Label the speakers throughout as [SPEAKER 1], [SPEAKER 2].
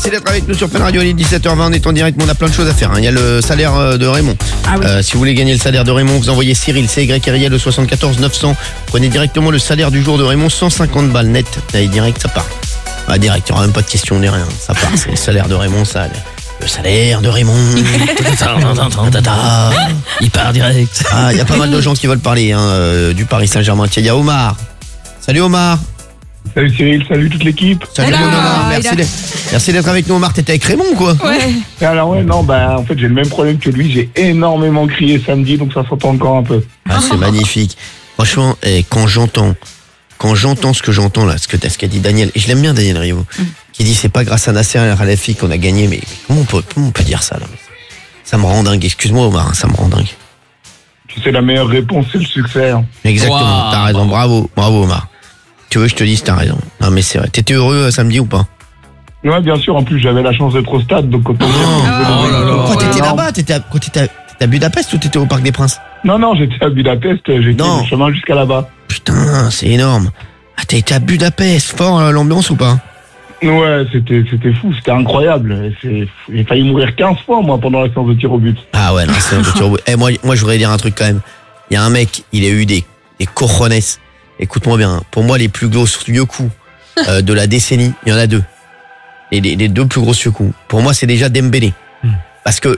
[SPEAKER 1] Merci d'être avec nous sur Fun Radio. Il est 17h20, on est en direct, mais on a plein de choses à faire. Il y a le salaire de Raymond.
[SPEAKER 2] Ah oui.
[SPEAKER 1] Si vous voulez gagner le salaire de Raymond, vous envoyez Cyril, CYRIL de 74 900. Prenez directement le salaire du jour de Raymond, 150 balles net. Allez, direct, ça part. Direct, il n'y aura même pas de question ni rien. Ça part, c'est le salaire de Raymond, ça. Le salaire de Raymond.
[SPEAKER 3] Il part direct.
[SPEAKER 1] Il y a pas mal de gens qui veulent parler du Paris Saint-Germain. Tiens, il y a Omar. Salut Omar.
[SPEAKER 4] Salut Cyril, salut toute l'équipe.
[SPEAKER 1] Salut Omar, merci d'être avec nous. Omar, t'étais avec Raymond quoi?
[SPEAKER 2] Ouais.
[SPEAKER 4] Alors en fait j'ai le même problème que lui, j'ai énormément crié samedi, donc ça s'entend encore un peu.
[SPEAKER 1] C'est magnifique. Franchement, quand j'entends ce que j'entends là, ce qu'a dit Daniel, et je l'aime bien Daniel Rivo, qui dit c'est pas grâce à Nasser et Al-Khelaifi qu'on a gagné, mais comment on peut dire ça là? Ça me rend dingue, excuse-moi Omar, ça me rend dingue.
[SPEAKER 4] Tu sais, la meilleure réponse c'est le succès.
[SPEAKER 1] Exactement,
[SPEAKER 3] Wow.
[SPEAKER 1] t'as raison, bravo Omar. Tu veux que je te dise, t'as raison. Non mais c'est vrai, t'étais heureux samedi ou pas?
[SPEAKER 4] Ouais, bien sûr, en plus j'avais la chance d'être au stade, donc quand on
[SPEAKER 1] Quand t'étais là-bas, t'étais à Budapest ou t'étais au Parc des Princes?
[SPEAKER 4] Non, j'étais à Budapest, j'ai fait le chemin jusqu'à là-bas.
[SPEAKER 1] Putain, c'est énorme. T'as été à Budapest, fort l'ambiance ou pas?
[SPEAKER 4] Ouais, c'était fou, c'était incroyable. J'ai failli mourir 15 fois moi pendant la séance de tir au but.
[SPEAKER 1] Ah ouais, non, c'est un peu tir au but. Moi je voudrais dire un truc quand même. Il y a un mec, il a eu des cojones. Écoute-moi bien, pour moi les plus gros yoku de la décennie, il y en a deux. Les deux plus gros yoku. Pour moi c'est déjà Dembélé. Parce que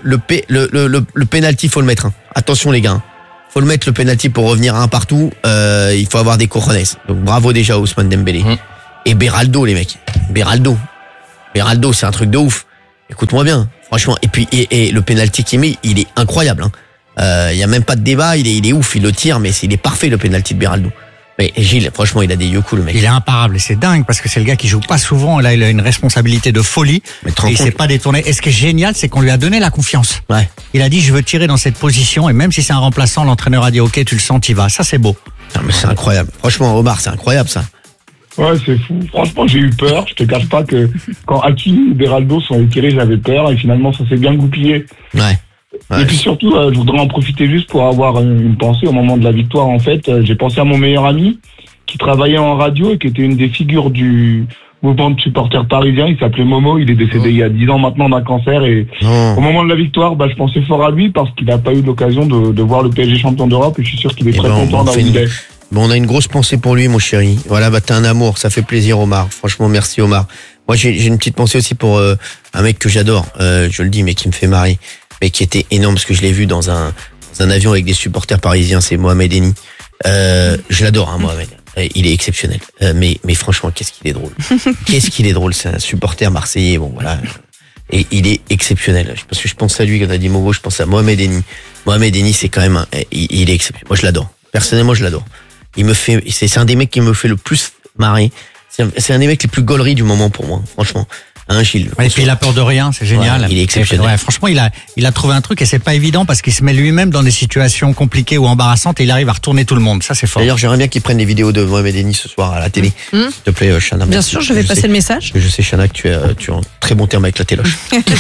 [SPEAKER 1] le penalty faut le mettre. Attention les gars. Faut le mettre le penalty pour revenir à un partout. Il faut avoir des cojones. Donc bravo déjà Ousmane Dembélé. Et Beraldo les mecs. Beraldo c'est un truc de ouf. Écoute-moi bien. Franchement. Et puis et le penalty qu'il met, il est incroyable. Il y a même pas de débat. Il est ouf. Il le tire, mais il est parfait le penalty de Beraldo. Mais Gilles, franchement, il a des yoku le mec.
[SPEAKER 2] Il est imparable et c'est dingue parce que c'est le gars qui joue pas souvent. Là, il a une responsabilité de folie.
[SPEAKER 1] Mais te
[SPEAKER 2] Et
[SPEAKER 1] rends
[SPEAKER 2] il
[SPEAKER 1] compte
[SPEAKER 2] s'est pas détourné. Et ce qui est génial, c'est qu'on lui a donné la confiance.
[SPEAKER 1] Ouais.
[SPEAKER 2] Il a dit, je veux tirer dans cette position. Et même si c'est un remplaçant, l'entraîneur a dit, ok, tu le sens, tu vas. Ça, c'est beau.
[SPEAKER 1] Non, mais c'est incroyable. Franchement, Omar, c'est incroyable ça.
[SPEAKER 4] Ouais, c'est fou. Franchement, j'ai eu peur. Je te cache pas que quand Hakimi et Beraldo sont retirés, j'avais peur et finalement, ça s'est bien goupillé.
[SPEAKER 1] Ouais.
[SPEAKER 4] Et puis surtout, je voudrais en profiter juste pour avoir une pensée au moment de la victoire. En fait, j'ai pensé à mon meilleur ami qui travaillait en radio et qui était une des figures du mouvement de supporters parisiens. Il s'appelait Momo. Il est décédé il y a 10 ans maintenant d'un cancer. Et au moment de la victoire, je pensais fort à lui parce qu'il n'a pas eu l'occasion de voir le PSG champion d'Europe. Et je suis sûr qu'il est très content d'avoir une idée.
[SPEAKER 1] Bon, on a une grosse pensée pour lui, mon chéri. Voilà, t'es un amour. Ça fait plaisir, Omar. Franchement, merci, Omar. Moi, j'ai une petite pensée aussi pour un mec que j'adore. Je le dis, mais qui me fait marrer. Mais qui était énorme parce que je l'ai vu dans un avion avec des supporters parisiens. C'est Mohamed Eni. Je l'adore, Mohamed. Il est exceptionnel. Mais franchement, qu'est-ce qu'il est drôle. Qu'est-ce qu'il est drôle. C'est un supporter marseillais. Bon, voilà. Et il est exceptionnel. Parce que je pense à lui quand t'as dit Momo, je pense à Mohamed Eni. Mohamed Eni, c'est quand même il est exceptionnel. Moi, je l'adore. Personnellement, je l'adore. C'est un des mecs qui me fait le plus marrer. C'est un des mecs les plus gauleries du moment pour moi, franchement. Gilles.
[SPEAKER 2] Et puis il a peur de rien, c'est génial.
[SPEAKER 1] Ouais, il est exceptionnel.
[SPEAKER 2] Ouais, franchement, il a trouvé un truc et c'est pas évident parce qu'il se met lui-même dans des situations compliquées ou embarrassantes et il arrive à retourner tout le monde. Ça, c'est fort.
[SPEAKER 1] D'ailleurs, j'aimerais bien qu'ils prennent des vidéos de Mohamed Eni ce soir à la télé. S'il te plaît, Chana.
[SPEAKER 5] Bien sûr, je vais passer le message.
[SPEAKER 1] Je sais, Chana, que tu es en très bon terme avec la téloche.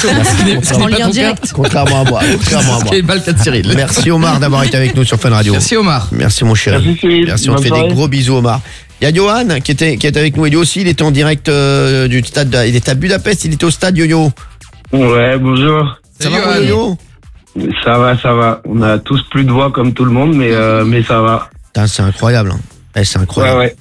[SPEAKER 5] En lien direct.
[SPEAKER 1] Contrairement à moi.
[SPEAKER 3] Quel balle de Cyril.
[SPEAKER 1] Merci Omar d'avoir été avec nous sur Fun Radio.
[SPEAKER 3] Merci Omar.
[SPEAKER 1] Merci mon chéri.
[SPEAKER 4] Merci, Cyril.
[SPEAKER 1] Merci, on te
[SPEAKER 4] Bonne
[SPEAKER 1] fait des
[SPEAKER 4] soirée.
[SPEAKER 1] gros bisous Omar. Il y a Johan qui est avec nous. Et lui aussi, il était en direct du stade. Il était à Budapest, il était au stade Yo-Yo.
[SPEAKER 6] Ouais, bonjour.
[SPEAKER 1] Ça
[SPEAKER 3] Salut,
[SPEAKER 1] va mon
[SPEAKER 3] Johan.
[SPEAKER 1] Yo-Yo?
[SPEAKER 6] Ça va. On a tous plus de voix comme tout le monde, mais ça va.
[SPEAKER 1] Putain, c'est incroyable. C'est incroyable.
[SPEAKER 6] Ouais.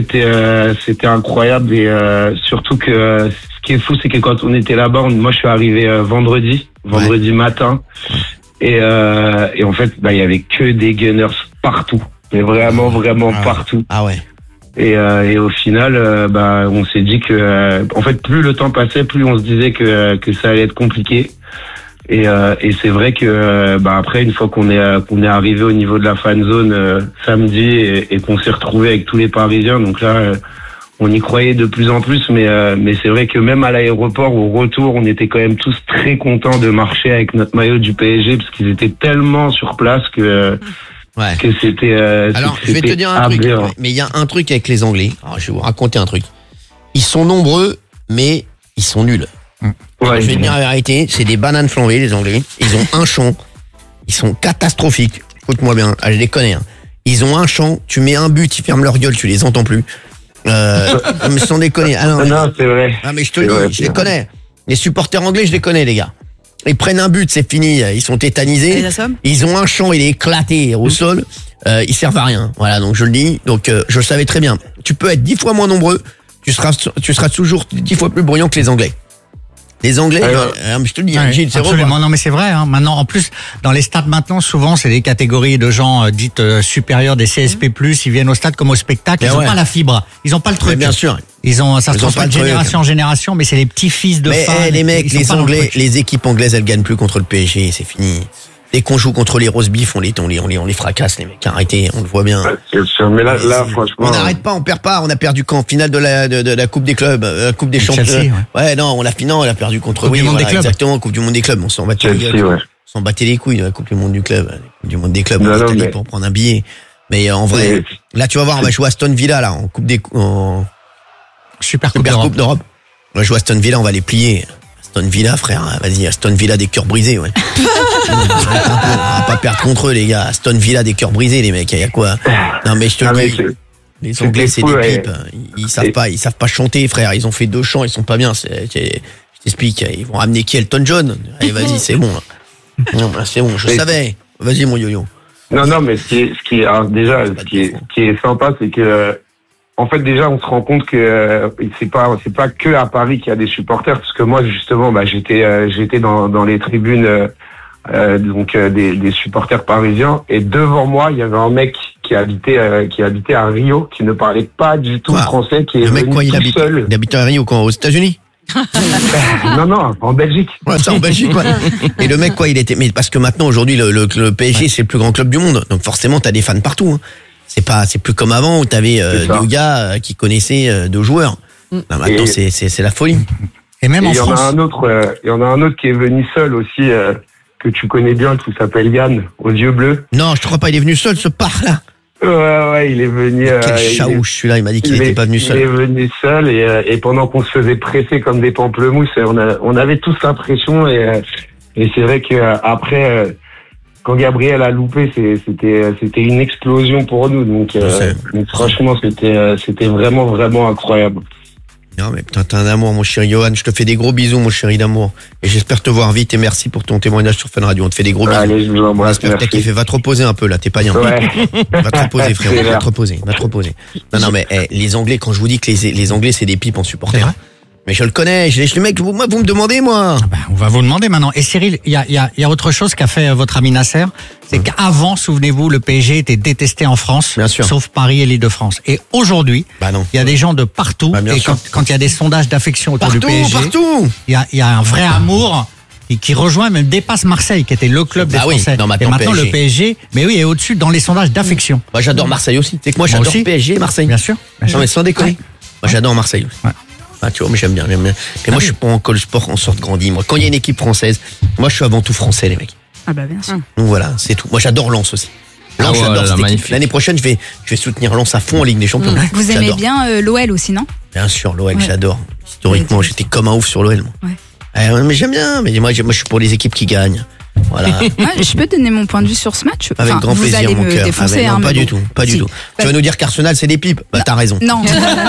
[SPEAKER 6] C'était incroyable et surtout que ce qui est fou, c'est que quand on était là-bas, moi je suis arrivé vendredi matin et en fait, il y avait que des Gunners partout, mais vraiment partout.
[SPEAKER 1] Ah ouais.
[SPEAKER 6] Et au final, on s'est dit que, en fait, plus le temps passait, plus on se disait que ça allait être compliqué. Et c'est vrai que, après, une fois qu'on est arrivé au niveau de la fan zone samedi et qu'on s'est retrouvé avec tous les Parisiens, donc là, on y croyait de plus en plus. Mais c'est vrai que même à l'aéroport, au retour, on était quand même tous très contents de marcher avec notre maillot du PSG parce qu'ils étaient tellement sur place que c'était.
[SPEAKER 1] Alors, je vais te dire un truc, mais il y a un truc avec les Anglais. Alors, je vais vous raconter un truc. Ils sont nombreux, mais ils sont nuls.
[SPEAKER 6] Ouais,
[SPEAKER 1] Je vais te dire la vérité, c'est des bananes flambées, les Anglais. Ils ont un champ. Ils sont catastrophiques. Écoute-moi bien, je les connais. Ils ont un champ, tu mets un but, ils ferment leur gueule, tu les entends plus. Mais sans déconner.
[SPEAKER 6] Non, c'est vrai.
[SPEAKER 1] Ah, mais je te le dis, je les connais. Les supporters anglais, je les connais, les gars. Ils prennent un but, c'est fini. Ils sont tétanisés.
[SPEAKER 5] Les assomment.
[SPEAKER 1] Ils ont un champ, il est éclaté au sol. Ils servent à rien. Voilà, donc je le dis. Donc je le savais très bien. Tu peux être 10 fois moins nombreux. Tu seras toujours 10 fois plus bruyant que les Anglais. Les Anglais, je te le dis, Gilles, c'est
[SPEAKER 2] absolument.
[SPEAKER 1] vrai.
[SPEAKER 2] Non, mais c'est vrai. Hein. Maintenant, en plus, dans les stades maintenant, souvent, c'est des catégories de gens dites supérieures, des CSP+. Ils viennent au stade comme au spectacle. Ils n'ont pas la fibre. Ils n'ont pas le truc.
[SPEAKER 1] Mais bien sûr.
[SPEAKER 2] Ça se transmet de génération en génération, mais c'est les petits-fils de fans.
[SPEAKER 1] Mais les mecs, les Anglais, les équipes anglaises, elles gagnent plus contre le PSG. C'est fini. Dès qu'on joue contre les roast beef, on les fracasse, les mecs. Arrêtez, on le voit bien.
[SPEAKER 6] Mais là, franchement.
[SPEAKER 1] On n'arrête pas, on perd pas. On a perdu quand? Finale de la Coupe des clubs, Coupe des champions.
[SPEAKER 2] Chelsea,
[SPEAKER 1] ouais, non, on a perdu contre
[SPEAKER 2] Coupe du monde des clubs.
[SPEAKER 1] Exactement, Coupe du monde des clubs. On s'en battait les couilles de la Coupe du monde du club. La Coupe du monde des clubs, en Italie pour prendre un billet. Mais en vrai, là, tu vas voir, on va jouer à Aston Villa, là, en
[SPEAKER 2] Super Coupe
[SPEAKER 1] d'Europe. On va jouer à Aston Villa, on va les plier. Aston Villa, frère, vas-y, Aston Villa des cœurs brisés, ouais. On va pas perdre contre eux, les gars. Aston Villa des cœurs brisés, les mecs. Il y a quoi? Non, mais je te le dis. Les Anglais, c'est des pipes. Ils savent pas chanter, frère. Ils ont fait 2 chants, ils sont pas bien. Je t'explique. Ils vont ramener qui? Elton John? Allez, vas-y, c'est bon. Non, c'est bon, je savais. Vas-y, mon yo-yo.
[SPEAKER 6] Non, mais ce qui est sympa, c'est que, en fait, déjà, on se rend compte que c'est pas que à Paris qu'il y a des supporters, parce que moi, justement, j'étais dans les tribunes, des supporters parisiens, et devant moi, il y avait un mec qui habitait à Rio, qui ne parlait pas du tout français, qui est
[SPEAKER 1] le mec,
[SPEAKER 6] venu tout seul.
[SPEAKER 1] Il habite à Rio, quand? Aux États-Unis?
[SPEAKER 6] Non, en Belgique.
[SPEAKER 1] Ouais, ça, en Belgique, ouais. Et le mec, mais parce que maintenant, aujourd'hui, le PSG, c'est le plus grand club du monde. Donc, forcément, t'as des fans partout, hein. C'est plus comme avant où t'avais 2 gars qui connaissaient 2 joueurs. Là, maintenant, c'est la folie.
[SPEAKER 2] Et même en France.
[SPEAKER 6] Il y en a un autre qui est venu seul aussi, que tu connais bien, qui s'appelle Yann, aux yeux bleus.
[SPEAKER 1] Non, je te crois pas, il est venu seul, ce part là.
[SPEAKER 6] Ouais, il est venu.
[SPEAKER 1] Quel chaouche, celui-là, il m'a dit qu'il était pas venu seul.
[SPEAKER 6] Il est venu seul et pendant qu'on se faisait presser comme des pamplemousses, on avait tous l'impression et c'est vrai que après. Quand Gabriel a loupé, c'était une explosion pour nous. Donc franchement, c'était vraiment, vraiment incroyable.
[SPEAKER 1] Non, mais putain, t'es un amour, mon chéri Johan. Je te fais des gros bisous, mon chéri d'amour. Et j'espère te voir vite et merci pour ton témoignage sur Fun Radio. On te fait des gros bisous.
[SPEAKER 6] Allez, je vous embrasse.
[SPEAKER 1] J'espère que t'as kiffé. Va te reposer un peu, là. T'es pas bien.
[SPEAKER 6] Ouais.
[SPEAKER 1] Va te reposer, frérot. Va te reposer. Non, mais les Anglais, quand je vous dis que les Anglais, c'est des pipes en supporters. Mais je le connais, le mec, vous me demandez, moi.
[SPEAKER 2] On va vous demander maintenant. Et Cyril, il y a autre chose qu'a fait votre ami Nasser, c'est qu'avant, souvenez-vous, le PSG était détesté en France,
[SPEAKER 1] bien sûr,
[SPEAKER 2] sauf Paris et l'Île-de-France. Et aujourd'hui, il y a des gens de partout, et quand il y a des sondages d'affection autour du PSG, il y a un vrai amour qui rejoint, même dépasse Marseille, qui était le club des Français.
[SPEAKER 1] Non,
[SPEAKER 2] et maintenant le PSG, mais oui, est au-dessus dans les sondages d'affection.
[SPEAKER 1] Moi, j'adore Marseille aussi. C'est que moi, j'adore PSG et Marseille.
[SPEAKER 2] Bien sûr.
[SPEAKER 1] Non, mais sans déconner. Moi, j'adore Marseille aussi. Ouais. Ah, tu vois, mais j'aime bien. Mais moi, je suis pas encore le sport en sorte grandi. Moi, quand il y a une équipe française, moi, je suis avant tout français, les mecs.
[SPEAKER 5] Ah bah bien sûr.
[SPEAKER 1] Donc voilà, c'est tout. Moi, j'adore Lens aussi. Lens, j'adore cette équipe. L'année prochaine, je vais soutenir Lens à fond en Ligue des Champions.
[SPEAKER 5] Vous aimez bien l'OL aussi, non?
[SPEAKER 1] Bien sûr, l'OL, j'adore. Historiquement, j'étais comme un ouf sur l'OL. Mais j'aime bien. Mais moi, je suis pour les équipes qui gagnent. Voilà.
[SPEAKER 5] Je peux donner mon point de vue sur ce match?
[SPEAKER 1] Avec grand plaisir, mon cœur. Non, pas du tout. Tu vas nous dire qu'Arsenal, c'est des pipes? Bah, t'as raison.
[SPEAKER 5] Non.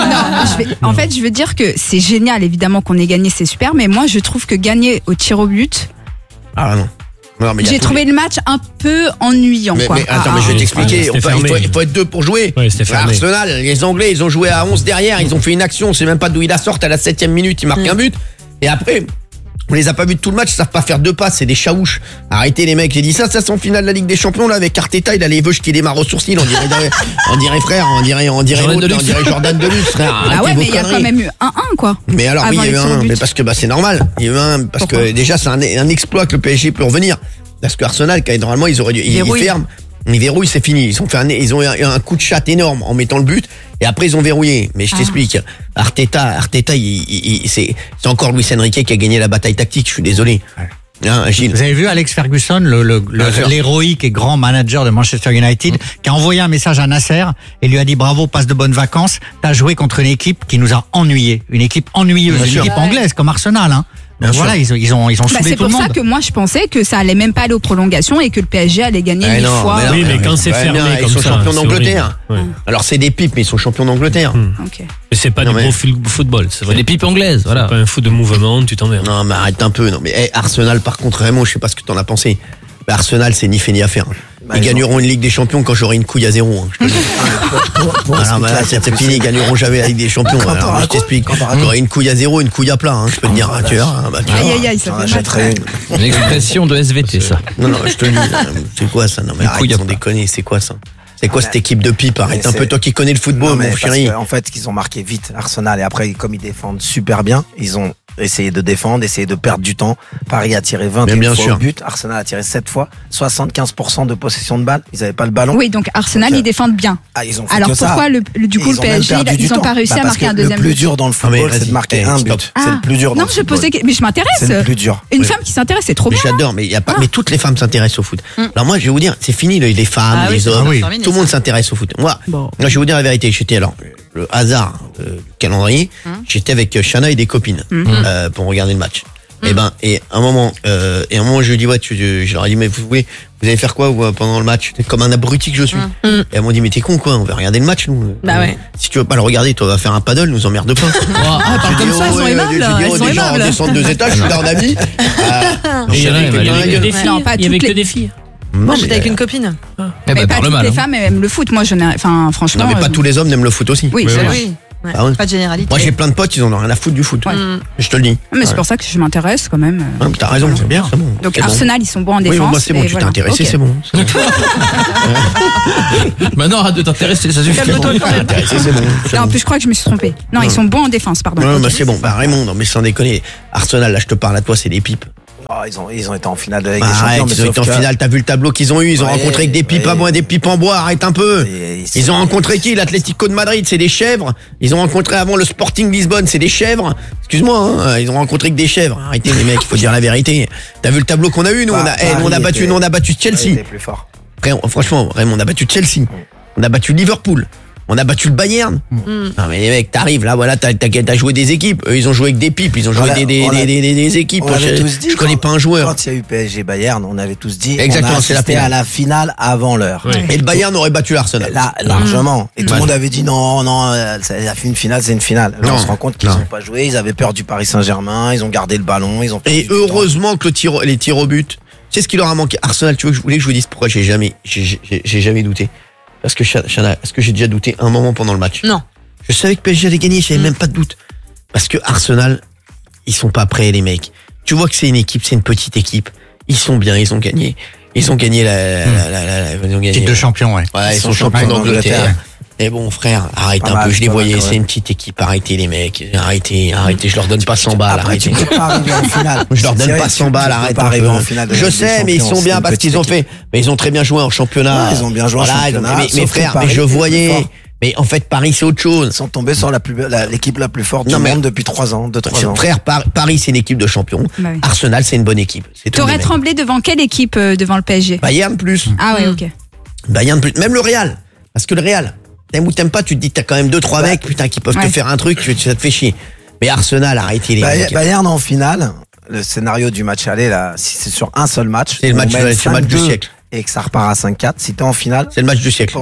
[SPEAKER 5] En fait, je veux dire que c'est génial, évidemment, qu'on ait gagné, c'est super, mais moi, je trouve que gagner au tir au but.
[SPEAKER 1] Ah non.
[SPEAKER 5] J'ai trouvé le match un peu ennuyant.
[SPEAKER 1] Mais attends, mais je vais t'expliquer. Il faut être 2 pour jouer. Arsenal, les Anglais, ils ont joué à 11 derrière. Ils ont fait une action. On sait même pas d'où il la sortent. À la 7e minute, ils marquent un but. Et après, on les a pas vus de tout le match. Ils savent pas faire 2 passes. C'est des chaouches. Arrêtez les mecs. J'ai dit ça c'est en finale de la Ligue des Champions là avec Arteta. Il a les veuches qui démarrent au sourcil. On dirait frère. On dirait Jordan Deluxe, frère.
[SPEAKER 5] Ah ouais, mais il y a quand même eu 1-1 quoi.
[SPEAKER 1] Mais alors oui, il y a eu un. Mais parce que c'est normal. Il y a eu un parce que déjà c'est un exploit que le PSG peut revenir. Parce que Arsenal, normalement, ils auraient dû, ils ferment, ils verrouillent, c'est fini. Ils ont eu un coup de chatte énorme en mettant le but, et après ils ont verrouillé. Mais je t'explique, Arteta, c'est encore Luis Enrique qui a gagné la bataille tactique. Je suis désolé. Hein, Gilles.
[SPEAKER 2] Vous avez vu Alex Ferguson, l'héroïque et grand manager de Manchester United, qui a envoyé un message à Nasser et lui a dit bravo, passe de bonnes vacances. T'as joué contre une équipe qui nous a ennuyés, une équipe ennuyeuse, une équipe anglaise comme Arsenal, hein. Voilà, ils ont soudé tout le monde.
[SPEAKER 5] C'est pour ça que moi je pensais que ça allait même pas aller aux prolongations et que le PSG allait gagner 1000 fois.
[SPEAKER 3] Oui, mais quand c'est fermé
[SPEAKER 1] ils
[SPEAKER 3] comme
[SPEAKER 1] sont
[SPEAKER 3] ça,
[SPEAKER 1] champions d'Angleterre. Alors c'est des pipes, mais ils sont champions d'Angleterre.
[SPEAKER 5] Ok.
[SPEAKER 3] Mais c'est pas du gros football, c'est vrai.
[SPEAKER 7] Des pipes anglaises, voilà.
[SPEAKER 3] C'est pas un foot de mouvement, tu t'emmerdes.
[SPEAKER 1] Non, mais arrête un peu. Non, mais Arsenal, par contre, Raymond, je sais pas ce que t'en as pensé. Mais Arsenal, c'est ni fait ni à faire. Ils gagneront une Ligue des Champions quand j'aurai une couille à 0. Je te le dis. Alors, bah, c'est fini, ils gagneront jamais la Ligue des Champions. Alors, je t'explique. J'aurai une couille à 0, une couille à plat. Je peux te dire. Tu vois.
[SPEAKER 5] Aïe, ça fait mal.
[SPEAKER 7] Une expression de SVT, ça.
[SPEAKER 1] Non, je te le dis. C'est quoi ça? Non, mais arrête, sans déconner. C'est quoi ça? C'est quoi cette équipe de pipe? Arrête un peu, toi qui connais le football, mon chéri.
[SPEAKER 8] En fait, qu'ils ont marqué vite Arsenal et après, comme ils défendent super bien, ils ont essayé de défendre, essayé de perdre du temps. Paris a tiré 21 fois au but, Arsenal a tiré 7 fois, 75% de possession de balle. Ils n'avaient pas le ballon.
[SPEAKER 5] Oui, donc Arsenal, ils défendent bien.
[SPEAKER 8] Ils ont fait
[SPEAKER 5] alors
[SPEAKER 8] que
[SPEAKER 5] pourquoi
[SPEAKER 8] ça.
[SPEAKER 5] Du coup le PSG, ils n'ont pas réussi à marquer un deuxième but?
[SPEAKER 8] Le plus dur dans le football, c'est de marquer un but. C'est le plus dur dans le football.
[SPEAKER 5] Non, mais je m'intéresse.
[SPEAKER 8] C'est le plus dur.
[SPEAKER 5] Une femme qui s'intéresse, c'est trop bien.
[SPEAKER 1] J'adore, mais il y a pas. Mais toutes les femmes s'intéressent au foot. Alors moi, je vais vous dire, c'est fini les femmes, les hommes. Tout le monde s'intéresse au foot. Moi, je vais vous dire la vérité. J'étais alors le hasard du calendrier. J'étais avec Shana et des copines pour regarder le match. Et à un moment, je lui dis je leur ai dit mais vous allez faire quoi pendant le match? Comme un abruti que je suis. Et elles m'ont dit mais t'es con quoi? On va regarder le match nous.
[SPEAKER 5] Bah ouais.
[SPEAKER 1] Si tu veux pas le regarder, toi va faire un paddle, nous emmerde pas.
[SPEAKER 5] Pas comme ça, elles sont aimables. Elles sont
[SPEAKER 1] aimables. On descend 2 étages, je suis là en ami.
[SPEAKER 3] Il y avait que des filles.
[SPEAKER 9] Moi, j'étais avec une copine.
[SPEAKER 5] Mais pas toutes les femmes aiment le foot. Moi, franchement.
[SPEAKER 1] Non, mais pas tous les hommes aiment le foot aussi.
[SPEAKER 5] Oui,
[SPEAKER 9] oui. Pas de généralité.
[SPEAKER 1] Moi, j'ai plein de potes, ils en ont rien à foutre du foot. Je te le dis.
[SPEAKER 5] Mais c'est pour ça que je m'intéresse quand même.
[SPEAKER 1] T'as raison, c'est bien.
[SPEAKER 5] Donc Arsenal, ils sont bons en défense.
[SPEAKER 1] Oui, moi c'est bon, tu t'es intéressé, c'est bon.
[SPEAKER 7] Maintenant, arrête de t'intéresser, ça suffit.
[SPEAKER 1] C'est bon.
[SPEAKER 5] En plus, je crois que je me suis trompée. Non, ils sont bons en défense, pardon.
[SPEAKER 1] Non, c'est bon. Raymond, non, mais sans déconner. Arsenal, là, je te parle à toi, c'est des pipes.
[SPEAKER 8] Ils ont été en finale de la Ligue des Champions.
[SPEAKER 1] Ils ont été en finale, t'as vu le tableau qu'ils ont eu, ils ont rencontré que des pipes à moins, des pipes en bois, arrête un peu. Ils ont rencontré qui? L'Atlético de Madrid, c'est des chèvres. Ils ont rencontré avant le Sporting Lisbonne, c'est des chèvres. Excuse-moi, ils ont rencontré que des chèvres. Arrêtez les mecs, il faut dire la vérité. T'as vu le tableau qu'on a eu, nous? On a battu Chelsea.
[SPEAKER 8] Plus fort.
[SPEAKER 1] Franchement, Raymond, on a battu Chelsea. On a battu Liverpool. On a battu le Bayern. Non mais les mecs, t'arrives là, voilà, t'as joué des équipes. Eux, ils ont joué avec des pipes, ils ont joué des équipes. Je connais pas un joueur.
[SPEAKER 8] Quand il y a eu PSG Bayern, on avait tous dit.
[SPEAKER 1] Exactement, c'est
[SPEAKER 8] à la finale avant l'heure.
[SPEAKER 1] Oui. Et le Bayern aurait battu l'Arsenal.
[SPEAKER 8] Là, largement. Et tout le monde avait dit non, une finale, c'est une finale. Là, on se rend compte qu'ils n'ont pas joué, ils avaient peur du Paris Saint-Germain, ils ont gardé le ballon, ils ont.
[SPEAKER 1] Et heureusement que les tirs au but. C'est ce qui leur a manqué. Arsenal, tu veux que je vous dise pourquoi j'ai jamais douté. Parce que Chana, est-ce que j'ai déjà douté un moment pendant le match?
[SPEAKER 9] Non.
[SPEAKER 1] Je savais que PSG allait gagner, j'avais même pas de doute. Parce que Arsenal, ils sont pas prêts les mecs. Tu vois que c'est une petite équipe. Ils sont bien, ils ont gagné. Ils ont gagné
[SPEAKER 2] titre de champion, ouais.
[SPEAKER 1] Ouais, ils sont champions d'Angleterre. Et bon, frère, arrête un peu, je les voyais, c'est une petite équipe, arrêtez les mecs, arrêtez, je leur donne pas 100 balles, arrêtez. Je leur donne pas 100 balles, arrête un peu. Je sais, mais ils sont bien parce qu'ils ont fait, mais ils ont très bien joué en championnat.
[SPEAKER 8] Ils ont bien joué en championnat.
[SPEAKER 1] Mais frère, mais je voyais, mais en fait, Paris, c'est autre chose.
[SPEAKER 8] Ils sont tombés sur l'équipe la plus forte du monde depuis 3 ans, 2-3 ans.
[SPEAKER 1] Frère, Paris, c'est une équipe de champions. Arsenal, c'est une bonne équipe.
[SPEAKER 5] T'aurais tremblé devant quelle équipe devant le PSG?
[SPEAKER 1] Bayern plus.
[SPEAKER 5] Ah ouais, ok.
[SPEAKER 1] Bayern plus. Même le Real. Parce que le Real, t'aimes ou t'aimes pas, tu te dis que t'as quand même 2-3 mecs, putain, qui peuvent te faire un truc, ça te fait chier. Mais Arsenal, arrêtez les mecs.
[SPEAKER 8] Bayern en finale, le scénario du match aller, là, si c'est sur un seul match.
[SPEAKER 1] C'est le match du siècle.
[SPEAKER 8] Et que ça repart à 5-4, si t'es en finale.
[SPEAKER 1] C'est le match du siècle.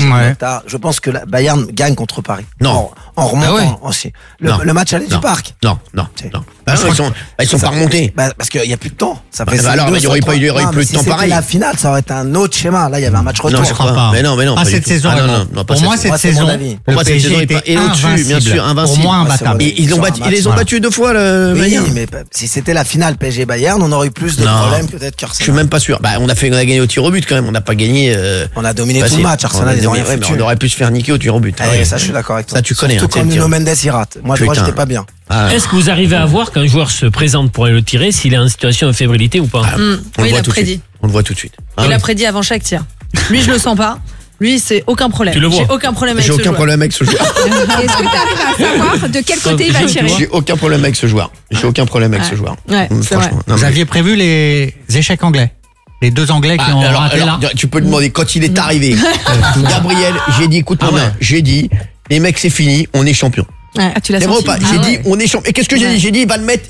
[SPEAKER 8] Je pense que Bayern gagne contre Paris.
[SPEAKER 1] Non.
[SPEAKER 8] En remontant aussi. Le match aller du parc.
[SPEAKER 1] Non. Ils sont pas remontés.
[SPEAKER 8] Parce qu'il y a plus de temps. Ça fait
[SPEAKER 1] alors, il y aurait plus de temps pareil.
[SPEAKER 8] La finale, ça aurait été un autre schéma. Là, il y avait un match retour.
[SPEAKER 2] Non, je crois pas.
[SPEAKER 1] Mais non.
[SPEAKER 2] Pas cette saison. Pour moi, cette saison,
[SPEAKER 1] pour moi, cette saison est au-dessus, bien sûr, invincible.
[SPEAKER 2] Pour moi, imbattable.
[SPEAKER 1] Ils les ont battus 2 fois, le Bayern.
[SPEAKER 8] Oui, mais si c'était la finale PSG Bayern, on aurait eu plus de problèmes peut-être qu'Arsenal.
[SPEAKER 1] Je suis même pas sûr. On a gagné au tir au but quand même. On n'a pas gagné.
[SPEAKER 8] On a dominé tout le match. Arsenal, ils ont rien foutu.
[SPEAKER 1] On aurait pu se faire niquer au tir au but.
[SPEAKER 8] Ça, je suis d'accord avec toi.
[SPEAKER 1] Ça, tu connais.
[SPEAKER 8] Surtout quand Nuno Mendes y rate. Moi, j'étais pas bien.
[SPEAKER 3] Est-ce que vous arrivez à voir qu'un joueur se présente pour aller le tirer s'il est en situation de fébrilité ou pas?
[SPEAKER 9] Oui, il a prédit.
[SPEAKER 1] On le voit tout de suite.
[SPEAKER 9] Il a prédit avant chaque tir. Lui, je le sens pas. Lui, c'est aucun problème.
[SPEAKER 3] Tu le vois?
[SPEAKER 9] J'ai aucun problème avec ce joueur.
[SPEAKER 1] J'ai aucun problème avec ce joueur.
[SPEAKER 5] Est-ce que tu arrives à savoir de quel côté il va tirer?
[SPEAKER 1] J'ai aucun problème avec ce joueur.
[SPEAKER 9] Ouais,
[SPEAKER 1] franchement.
[SPEAKER 2] Vous aviez prévu les échecs anglais? Les 2 Anglais qui ont raté là?
[SPEAKER 1] Tu peux demander quand il est arrivé. Gabriel, j'ai dit, écoute-moi bien, j'ai dit, les mecs, c'est fini, on est champion.
[SPEAKER 9] Ouais. Ah, tu l'as
[SPEAKER 1] C'est vrai ou
[SPEAKER 9] senti?
[SPEAKER 1] pas? J'ai dit, on est champion. Et qu'est-ce que j'ai dit? J'ai dit, il va le mettre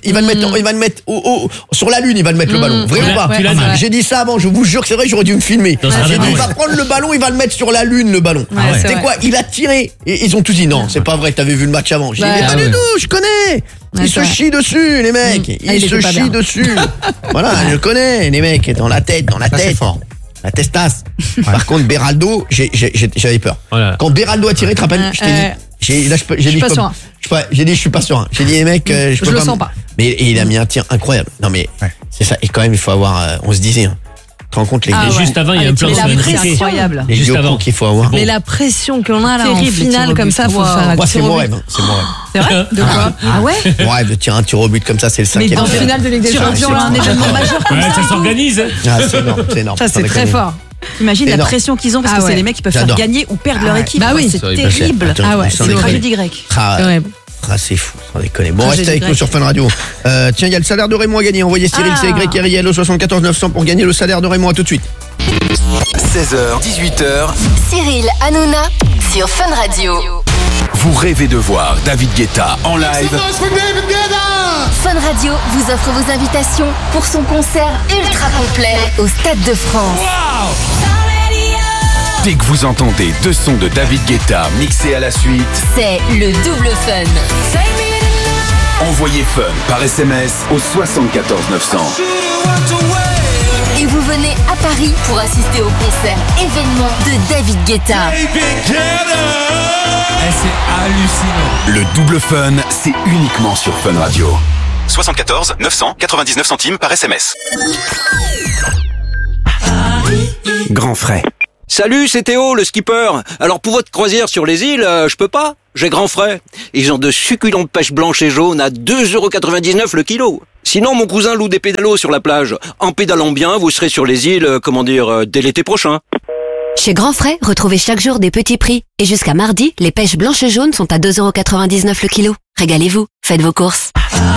[SPEAKER 1] sur la lune, il va le mettre le ballon. Vrai ou pas? J'ai dit ça avant, je vous jure que c'est vrai, j'aurais dû me filmer. J'ai dit, il va prendre le ballon, il va le mettre sur la lune, le ballon. C'est quoi? Il a tiré. Et ils ont tous dit, non, c'est pas vrai, t'avais vu le match avant. J'ai dit, mais pas du tout, je connais. Ils se chient dessus, les mecs. Ils se chient dessus. Voilà, je connais, les mecs, dans la tête.
[SPEAKER 2] C'est fort.
[SPEAKER 1] La testasse. Par contre, Beraldo, j'avais peur. Quand Beraldo a tiré, tu te rappelles, je t'ai dit. J'ai dit, je suis pas serein. J'ai dit, les mecs, je peux
[SPEAKER 9] le sens pas.
[SPEAKER 1] Mais il a mis un tir incroyable. Non, mais c'est ça. Et quand même, il faut avoir. On se disait, hein. Tu te rends compte, les gars.
[SPEAKER 3] Juste avant, il y a un plan sur
[SPEAKER 9] c'est incroyable.
[SPEAKER 1] Les Yoko qu'il faut avoir.
[SPEAKER 9] Mais la pression qu'on a là en finale comme ça, faut faire.
[SPEAKER 1] Moi, c'est mon rêve. C'est mon rêve.
[SPEAKER 9] C'est vrai? De quoi? Ah ouais?
[SPEAKER 1] Mon rêve de tirer un tir au but comme ça, c'est le 5e.
[SPEAKER 9] Mais dans le finale de Ligue des Champions, un événement majeur comme ça.
[SPEAKER 3] Ça s'organise.
[SPEAKER 1] C'est énorme.
[SPEAKER 9] Ça, c'est très fort.
[SPEAKER 10] Imagine la pression qu'ils ont parce que c'est les mecs qui peuvent faire gagner ou perdre leur équipe.
[SPEAKER 9] Bah oui,
[SPEAKER 10] c'est terrible.
[SPEAKER 1] Ah ouais,
[SPEAKER 10] c'est une tragédie grecque.
[SPEAKER 1] C'est fou, sans déconner. Bon, restez avec nous sur Fun Radio. Tiens, il y a le salaire de Raymond à gagner. Envoyez Cyril, c'est YRIL au 74 900 pour gagner le salaire de Raymond. À tout de suite.
[SPEAKER 11] 16h, 18h.
[SPEAKER 12] Cyril Hanouna sur Fun Radio.
[SPEAKER 11] Vous rêvez de voir David Guetta en live?
[SPEAKER 12] Fun Radio vous offre vos invitations pour son concert ultra complet au Stade de France.
[SPEAKER 11] Dès que vous entendez deux sons de David Guetta mixés à la suite,
[SPEAKER 12] c'est le double fun.
[SPEAKER 11] Envoyez Fun par SMS au 74 900.
[SPEAKER 12] Et vous venez à Paris pour assister au concert événement de David Guetta.
[SPEAKER 11] C'est hallucinant. Le double Fun, c'est uniquement sur Fun Radio. 74 900 99 centimes par SMS. Grand frais.
[SPEAKER 13] Salut, c'est Théo, le skipper. Alors pour votre croisière sur les îles, je peux pas. J'ai grand frais. Ils ont de succulentes pêches blanches et jaunes à 2,99€ le kilo. Sinon, mon cousin loue des pédalos sur la plage. En pédalant bien, vous serez sur les îles, dès l'été prochain.
[SPEAKER 14] Chez Grand Frais, retrouvez chaque jour des petits prix. Et jusqu'à mardi, les pêches blanches et jaunes sont à 2,99€ le kilo. Régalez-vous, faites vos courses.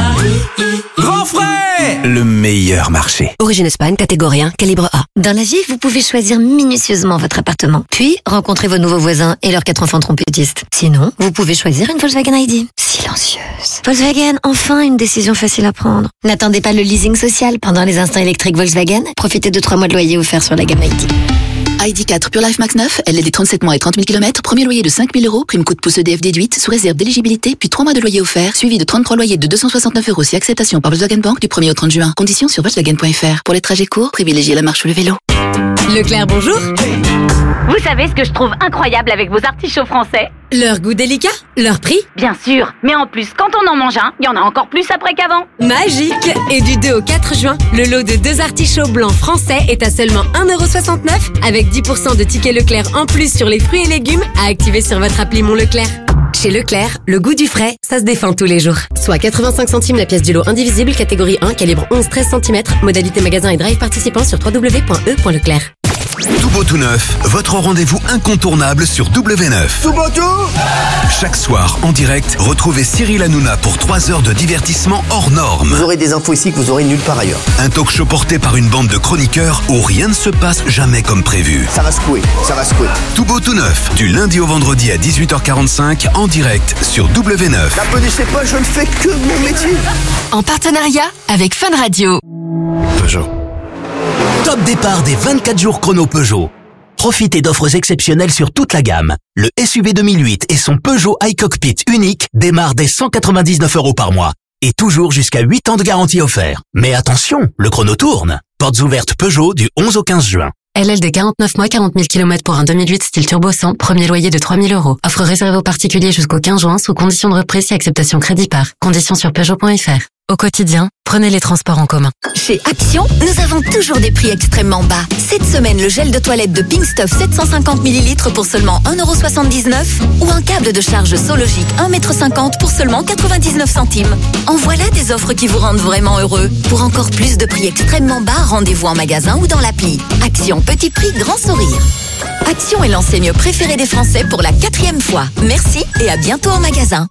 [SPEAKER 11] Grand Frais, le meilleur marché.
[SPEAKER 14] Origine Espagne, catégorie 1, calibre A.
[SPEAKER 15] Dans la vie, vous pouvez choisir minutieusement votre appartement. Puis, rencontrer vos nouveaux voisins et leurs 4 enfants trompettistes. Sinon, vous pouvez choisir une Volkswagen ID. Silencieuse. Volkswagen, enfin une décision facile à prendre. N'attendez pas le leasing social pendant les instants électriques Volkswagen. Profitez de 3 mois de loyer offerts sur la gamme ID.
[SPEAKER 16] ID4 Pure Life Max 9, LLD 37 mois et 30 000 km, premier loyer de 5 000 €, prime coup de pouce EDF déduite, sous réserve d'éligibilité, puis 3 mois de loyer offert, suivi de 33 loyers de 269 € si acceptation par Volkswagen Bank du 1er au 30 juin. Conditions sur Volkswagen.fr. Pour les trajets courts, privilégiez la marche ou le vélo.
[SPEAKER 15] Leclerc, bonjour.
[SPEAKER 17] Vous savez ce que je trouve incroyable avec vos artichauts français?
[SPEAKER 15] Leur goût délicat, leur prix.
[SPEAKER 17] Bien sûr, mais en plus, quand on en mange un, il y en a encore plus après qu'avant.
[SPEAKER 15] Magique. Et du 2 au 4 juin, le lot de 2 artichauts blancs français est à seulement 1,69€ avec 10% de tickets Leclerc en plus sur les fruits et légumes à activer sur votre appli Mon Leclerc. Chez Leclerc, le goût du frais, ça se défend tous les jours. Soit 85 centimes la pièce du lot indivisible, catégorie 1, calibre 11-13 cm, modalité magasin et drive participant sur www.e.leclerc.
[SPEAKER 11] Tout beau tout neuf, votre rendez-vous incontournable sur W9.
[SPEAKER 1] Tout beau tout.
[SPEAKER 11] Chaque soir, en direct, retrouvez Cyril Hanouna pour 3 heures de divertissement hors norme.
[SPEAKER 1] Vous aurez des infos ici que vous aurez nulle part ailleurs.
[SPEAKER 11] Un talk show porté par une bande de chroniqueurs où rien ne se passe jamais comme prévu.
[SPEAKER 1] Ça va secouer, ça va secouer.
[SPEAKER 11] Tout beau tout neuf, du lundi au vendredi à 18h45, en direct sur W9.
[SPEAKER 1] N'applaudissez pas, je ne fais que mon métier.
[SPEAKER 12] En partenariat avec Fun Radio.
[SPEAKER 11] Peugeot.
[SPEAKER 18] Top départ des 24 jours chrono Peugeot. Profitez d'offres exceptionnelles sur toute la gamme. Le SUV 2008 et son Peugeot iCockpit unique démarrent dès 199 € par mois. Et toujours jusqu'à 8 ans de garantie offert. Mais attention, le chrono tourne. Portes ouvertes Peugeot du 11 au 15 juin.
[SPEAKER 14] LLD 49 mois, 40 000 km pour un 2008 style turbo 100, premier loyer de 3 000 €. Offre réservée aux particuliers jusqu'au 15 juin sous condition de reprise et acceptation crédit par. Conditions sur Peugeot.fr. Au quotidien, prenez les transports en commun.
[SPEAKER 12] Chez Action, nous avons toujours des prix extrêmement bas. Cette semaine, le gel de toilette de Pink Stuff 750 ml pour seulement 1,79 € ou un câble de charge Sologic 1,50 m pour seulement 99 centimes. En voilà des offres qui vous rendent vraiment heureux. Pour encore plus de prix extrêmement bas, rendez-vous en magasin ou dans l'appli. Action, petit prix, grand sourire. Action est l'enseigne préférée des Français pour la 4e fois. Merci et à bientôt en magasin.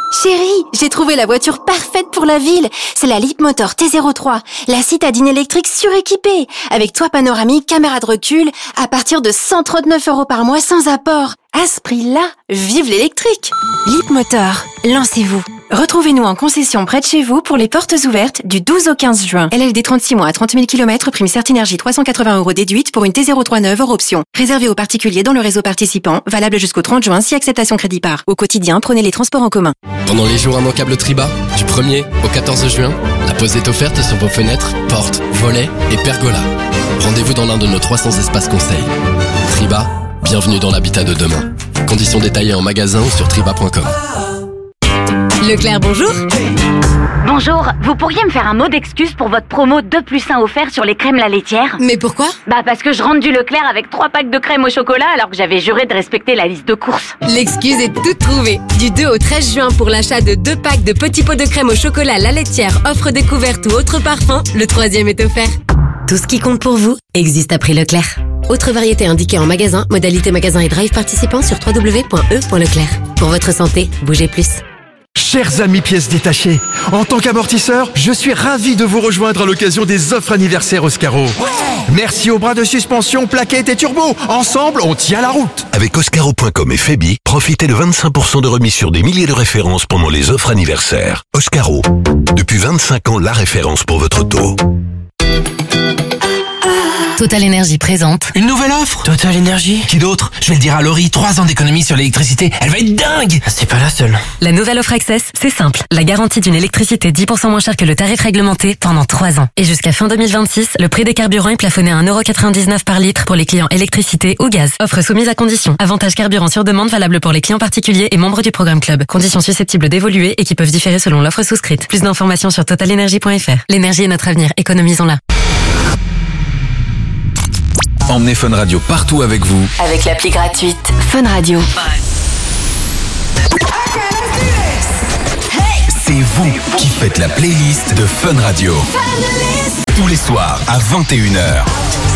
[SPEAKER 19] Chérie, j'ai trouvé la voiture parfaite pour la ville. C'est la Leapmotor T03, la citadine électrique suréquipée, avec toit panoramique, caméra de recul, à partir de 139 € par mois sans apport. À ce prix-là, vive l'électrique! Leapmotor, lancez-vous. Retrouvez-nous en concession près de chez vous pour les portes ouvertes du 12 au 15 juin. LLD 36 mois à 30 000 km, prime Certinergie 380 € déduite pour une T03 neuve hors option. Réservé aux particuliers dans le réseau participant, valable jusqu'au 30 juin si acceptation crédit par. Au quotidien, prenez les transports en commun.
[SPEAKER 20] Pendant les jours immanquables Triba, du 1er au 14 juin, la pause est offerte sur vos fenêtres, portes, volets et pergolas. Rendez-vous dans l'un de nos 300 espaces conseils. Triba, bienvenue dans l'habitat de demain. Conditions détaillées en magasin ou sur triba.com.
[SPEAKER 15] Leclerc, bonjour.
[SPEAKER 17] Bonjour, vous pourriez me faire un mot d'excuse pour votre promo 2+1 offert sur les crèmes La Laitière?
[SPEAKER 15] Mais pourquoi?
[SPEAKER 17] Parce que je rentre du Leclerc avec 3 packs de crème au chocolat alors que j'avais juré de respecter la liste de courses.
[SPEAKER 15] L'excuse est toute trouvée. Du 2 au 13 juin pour l'achat de 2 packs de petits pots de crème au chocolat La Laitière, offre découverte ou autre parfum, le 3e est offert. Tout ce qui compte pour vous existe à prix Leclerc. Autre variété indiquée en magasin, modalité magasin et drive participant sur www.e.leclerc. Pour votre santé, bougez plus.
[SPEAKER 21] Chers amis pièces détachées, en tant qu'amortisseur, je suis ravi de vous rejoindre à l'occasion des offres anniversaires Oscaro. Merci aux bras de suspension, plaquettes et turbo. Ensemble, on tient la route.
[SPEAKER 22] Avec Oscaro.com et Febi, profitez de 25% de remise sur des milliers de références pendant les offres anniversaires. Oscaro, depuis 25 ans, la référence pour votre auto.
[SPEAKER 14] Total Énergie présente
[SPEAKER 23] une nouvelle offre. Total Énergie. Qui d'autre? Je vais le dire à Laurie, 3 ans d'économie sur l'électricité. Elle va être dingue. C'est pas la seule.
[SPEAKER 14] La nouvelle offre Access, c'est simple. La garantie d'une électricité 10% moins chère que le tarif réglementé pendant 3 ans. Et jusqu'à fin 2026, le prix des carburants est plafonné à 1,99 € par litre pour les clients électricité ou gaz. Offre soumise à conditions. Avantage carburant sur demande valable pour les clients particuliers et membres du programme Club. Conditions susceptibles d'évoluer et qui peuvent différer selon l'offre souscrite. Plus d'informations sur totalenergie.fr. L'énergie est notre avenir. Économisons-la.
[SPEAKER 11] Emmenez Fun Radio partout avec vous.
[SPEAKER 14] Avec l'appli gratuite Fun Radio.
[SPEAKER 11] C'est vous qui faites la playlist de Fun Radio. Tous les soirs à 21h.